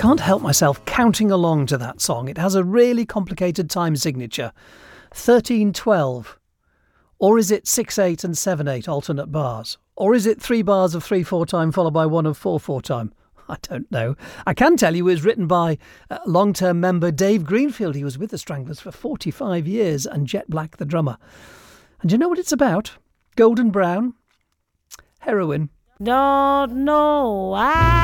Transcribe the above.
can't help myself counting along to that song. It has a really complicated time signature. 13/12. Or is it 6/8 and 7/8 alternate bars? Or is it 3 bars of 3/4 time followed by 1 of 4/4 time? I don't know. I can tell you it was written by long-term member Dave Greenfield. He was with the Stranglers for 45 years, and Jet Black, the drummer. And do you know what it's about? Golden Brown, heroin. Don't know why.